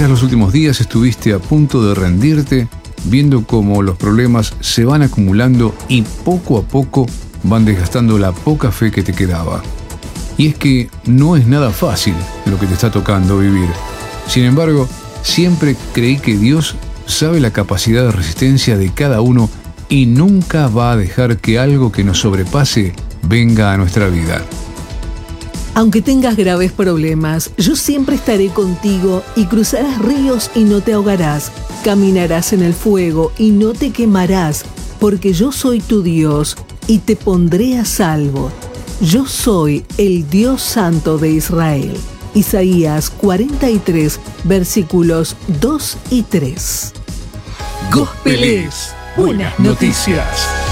Quizás los últimos días estuviste a punto de rendirte, viendo cómo los problemas se van acumulando y poco a poco van desgastando la poca fe que te quedaba. Y es que no es nada fácil lo que te está tocando vivir. Sin embargo, siempre creí que Dios sabe la capacidad de resistencia de cada uno y nunca va a dejar que algo que nos sobrepase venga a nuestra vida. Aunque tengas graves problemas, yo siempre estaré contigo y cruzarás ríos y no te ahogarás. Caminarás en el fuego y no te quemarás, porque yo soy tu Dios y te pondré a salvo. Yo soy el Dios Santo de Israel. Isaías 43, versículos 2 y 3. Gospel es buenas noticias.